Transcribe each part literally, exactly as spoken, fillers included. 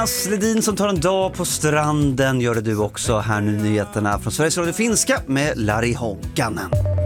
Ledin som tar en dag på stranden gör det du också. Här nu nyheterna från Sveriges Radio Finska med Lari Honkanen.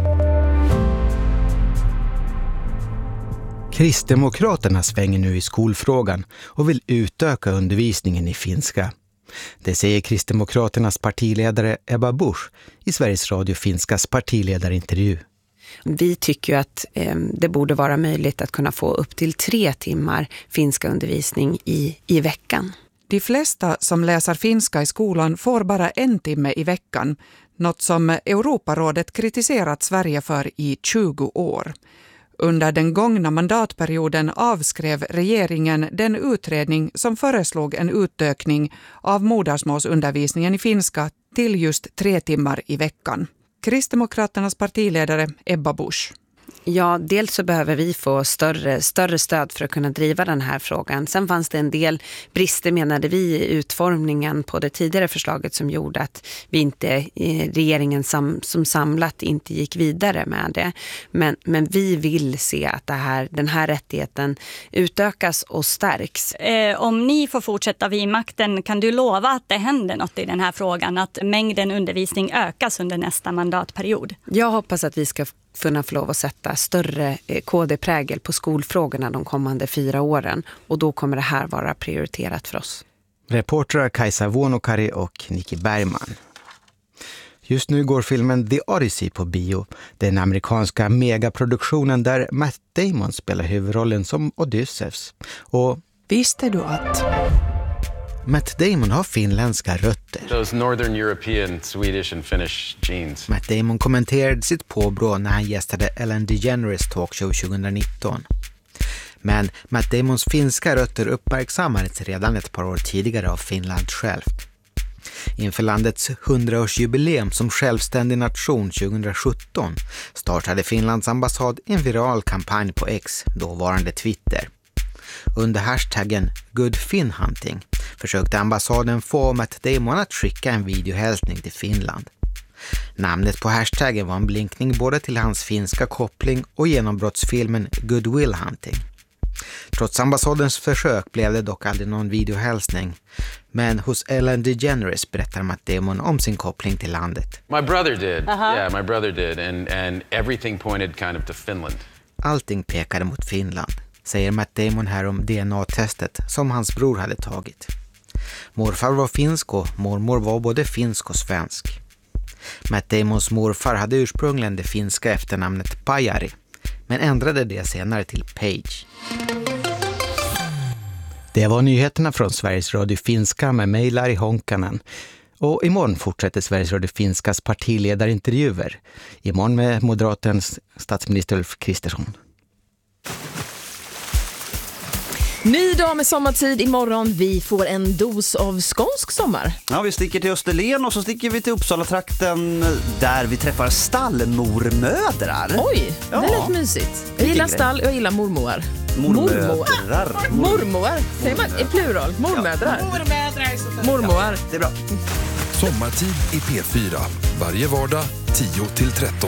Kristdemokraterna svänger nu i skolfrågan och vill utöka undervisningen i finska. Det säger Kristdemokraternas partiledare Ebba Busch i Sveriges Radio Finskas partiledarintervju. Vi tycker ju att eh, det borde vara möjligt att kunna få upp till tre timmar finska undervisning i, i veckan. De flesta som läser finska i skolan får bara en timme i veckan, något som Europarådet kritiserat Sverige för i tjugo år. Under den gångna mandatperioden avskrev regeringen den utredning som föreslog en utökning av modersmålsundervisningen i finska till just tre timmar i veckan. Kristdemokraternas partiledare Ebba Busch. Ja, dels så behöver vi få större, större stöd för att kunna driva den här frågan. Sen fanns det en del brister, menade vi, i utformningen på det tidigare förslaget som gjorde att vi inte, regeringen sam, som samlat inte gick vidare med det. Men, men vi vill se att det här, den här rättigheten utökas och stärks. Eh, om ni får fortsätta vid makten, kan du lova att det händer något i den här frågan? Att mängden undervisning ökas under nästa mandatperiod? Jag hoppas att vi ska kunna få lov att sätta större K D-prägel på skolfrågorna de kommande fyra åren. Och då kommer det här vara prioriterat för oss. Reportrar Kajsa Vuonokari och Nikki Bergman. Just nu går filmen The Odyssey på bio. Den amerikanska megaproduktionen där Matt Damon spelar huvudrollen som Odysseus. Och visste du att Matt Damon har finländska rötter. Those northern European, Swedish and Finnish genes. Matt Damon kommenterade sitt påbrå när han gästade Ellen DeGeneres talkshow tjugonitton. Men Matt Damons finska rötter uppmärksammades redan ett par år tidigare av Finland självt. Inför landets hundraårsjubileum som självständig nation tjugosjutton startade Finlands ambassad en viral kampanj på X, dåvarande Twitter. Under hashtaggen Good Finn Hunting försökte ambassaden få Matt Damon att skicka en videohälsning till Finland. Namnet på hashtaggen var en blinkning både till hans finska koppling och genombrottsfilmen Good Will Hunting. Trots ambassadens försök blev det dock aldrig någon videohälsning. Men hos Ellen DeGeneres berättar Matt Damon om sin koppling till landet. My brother did. Uh-huh. Yeah, my brother did. And, and everything pointed kind of to Finland. Allting pekade mot Finland, säger Matt Damon här om D N A-testet som hans bror hade tagit. Morfar var finsk och mormor var både finsk och svensk. Matt Damons morfar hade ursprungligen det finska efternamnet Pajari, men ändrade det senare till Page. Det var nyheterna från Sveriges Radio Finska med mig Lari Honkanen. Och imorgon fortsätter Sveriges Radio Finskas partiledarintervjuer. Imorgon med Moderaternas statsminister Ulf Kristersson. Ny dag med sommartid imorgon. Vi får en dos av skånsk sommar. Ja, vi sticker till Österlen och så sticker vi till Uppsala-trakten där vi träffar stallmormödrar. Oj, ja. Det är lite mysigt. Jag gillar stall och jag gillar mormoar. Mormödrar. Mormoar. Säger man i plural? Mormödrar. Ja. Mormödrar. Mormoar. Det är bra. Sommartid i P fyra. Varje vardag tio till tretton.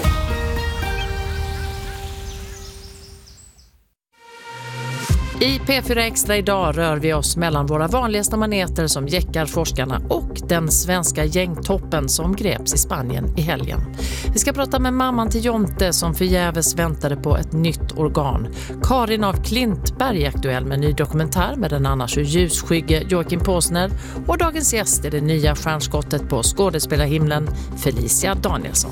I P fyra Extra idag rör vi oss mellan våra vanligaste maneter som jäckar forskarna och den svenska gängtoppen som greps i Spanien i helgen. Vi ska prata med mamman till Jonte som förgäves väntade på ett nytt organ. Karin av Klintberg är aktuell med en ny dokumentär med den annars ljusskygge Joakim Påsner. Och dagens gäst är det nya stjärnskottet på skådespelarhimlen Felicia Danielsson.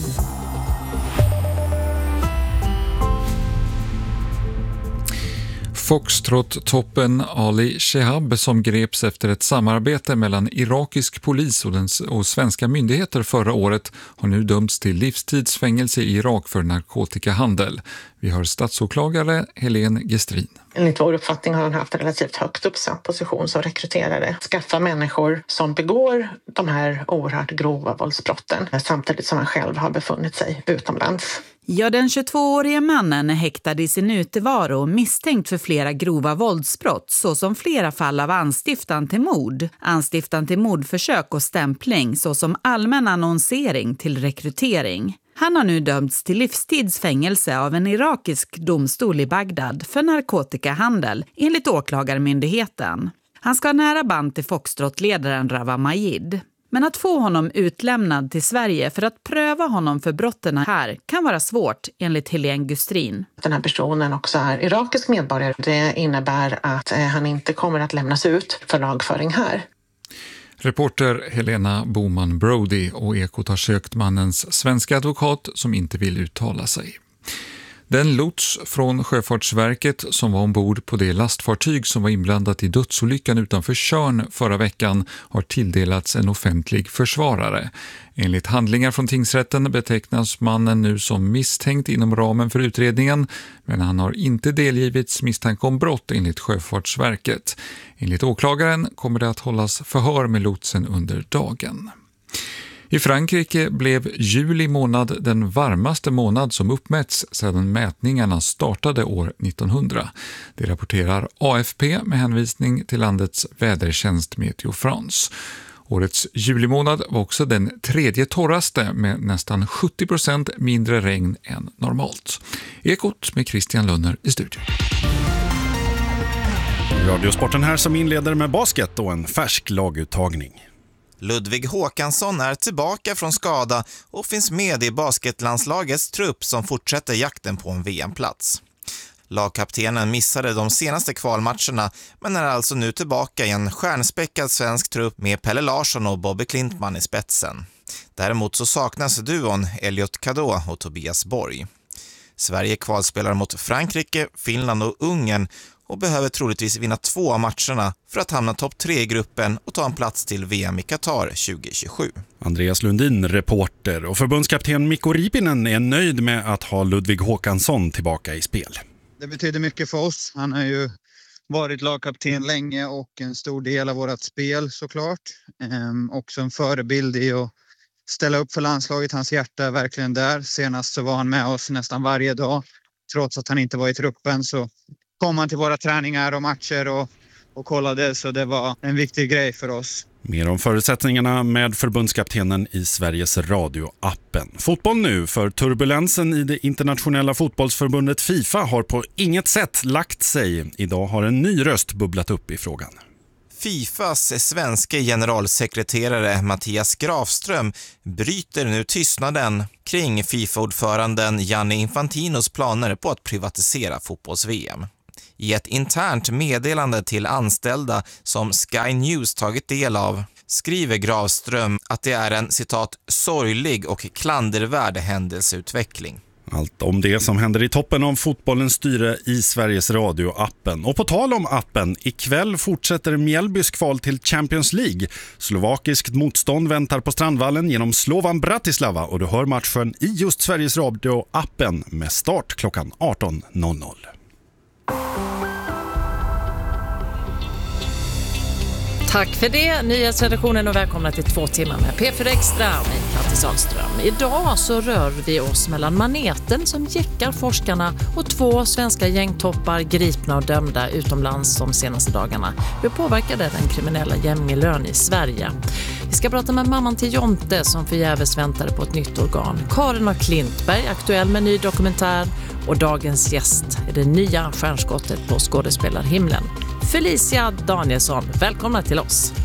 Foxtrot-toppen Ali Shehab som greps efter ett samarbete mellan irakisk polis och, den, och svenska myndigheter förra året har nu dömts till livstidsfängelse i Irak för narkotikahandel. Vi har statsåklagare Helene Gestrin. Enligt vår uppfattning har han haft relativt högt uppsatt position som rekryterare. Skaffa människor som begår de här oerhört grova våldsbrotten samtidigt som han själv har befunnit sig utomlands. Ja, den tjugotvåårige mannen är häktad i sin utevaro och misstänkt för flera grova våldsbrott såsom flera fall av anstiftan till mord, anstiftan till mordförsök och stämpling såsom allmän annonsering till rekrytering. Han har nu dömts till livstidsfängelse av en irakisk domstol i Bagdad för narkotikahandel enligt åklagarmyndigheten. Han ska ha nära band till foxtrotledaren Rawa Majid. Men att få honom utlämnad till Sverige för att pröva honom för brotten här kan vara svårt, enligt Helene Gustrin. Den här personen också är irakisk medborgare. Det innebär att han inte kommer att lämnas ut för lagföring här. Reporter Helena Boman Brody och Ekot har sökt mannens svenska advokat som inte vill uttala sig. Den lots från Sjöfartsverket som var ombord på det lastfartyg som var inblandat i dödsolyckan utanför Tjörn förra veckan har tilldelats en offentlig försvarare. Enligt handlingar från tingsrätten betecknas mannen nu som misstänkt inom ramen för utredningen, men han har inte delgivits misstanke om brott enligt Sjöfartsverket. Enligt åklagaren kommer det att hållas förhör med lotsen under dagen. I Frankrike blev juli månad den varmaste månad som uppmätts sedan mätningarna startade år nittonhundra. Det rapporterar A F P med hänvisning till landets vädertjänst Meteo France. Årets julimånad var också den tredje torraste med nästan sjuttio procent mindre regn än normalt. Ekot med Christian Lunner i studion. Radiosporten här som inleder med basket och en färsk laguttagning. Ludvig Håkansson är tillbaka från skada och finns med i basketlandslagets trupp som fortsätter jakten på en V M-plats. Lagkaptenen missade de senaste kvalmatcherna men är alltså nu tillbaka i en stjärnspäckad svensk trupp med Pelle Larsson och Bobby Klintman i spetsen. Däremot så saknas duon Elliot Kadå och Tobias Borg. Sverige kvalspelar mot Frankrike, Finland och Ungern och behöver troligtvis vinna två av matcherna för att hamna topp tre i gruppen och ta en plats till V M i Qatar tjugohundratjugosju. Andreas Lundin, reporter, och förbundskapten Mikko Riipinen är nöjd med att ha Ludvig Håkansson tillbaka i spel. Det betyder mycket för oss. Han har ju varit lagkapten länge och en stor del av vårt spel såklart. Ehm, också en förebild i att ställa upp för landslaget. Hans hjärta är verkligen där. Senast så var han med oss nästan varje dag. Trots att han inte var i truppen så kom han till våra träningar och matcher och, och kollade, så det var en viktig grej för oss. Mer om förutsättningarna med förbundskaptenen i Sveriges Radio-appen. Fotboll nu, för turbulensen i det internationella fotbollsförbundet FIFA har på inget sätt lagt sig. Idag har en ny röst bubblat upp i frågan. FIFAs svenska generalsekreterare Mattias Grafström bryter nu tystnaden kring FIFA-ordföranden Gianni Infantinos planer på att privatisera fotbolls-V M. I ett internt meddelande till anställda som Sky News tagit del av skriver Grafström att det är en citat sorglig och klandervärd händelseutveckling. Allt om det som händer i toppen av fotbollens styre i Sveriges Radio-appen. Och på tal om appen, ikväll fortsätter Mjällbys kval till Champions League. Slovakiskt motstånd väntar på Strandvallen genom Slovan Bratislava och du hör matchen i just Sveriges Radio-appen med start klockan arton noll noll. Tack för det, nyhetsredaktionen, och välkomna till två timmar med P fyra Extra med Kattis Sahlström. Idag så rör vi oss mellan maneten som jäckar forskarna och två svenska gängtoppar gripna och dömda utomlands de senaste dagarna. Hur påverkade den kriminella gängmiljön i Sverige? Vi ska prata med mamman till Jonte som förgäves väntade på ett nytt organ. Karin och Klintberg, aktuell med ny dokumentär, och dagens gäst är det nya stjärnskottet på skådespelarhimlen. Felicia Danielsson, välkomna till oss.